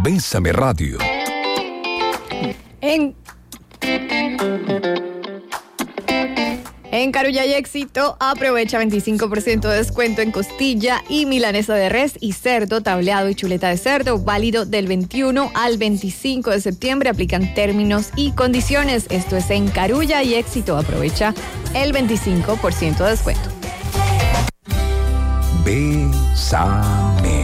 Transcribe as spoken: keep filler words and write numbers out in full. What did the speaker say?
Bésame Radio. En, en Carulla y Éxito, aprovecha veinticinco por ciento de descuento en costilla y milanesa de res y cerdo, tableado y chuleta de cerdo, válido del veintiuno al veinticinco de septiembre. Aplican términos y condiciones. Esto es en Carulla y Éxito. Aprovecha el veinticinco por ciento de descuento. Bésame.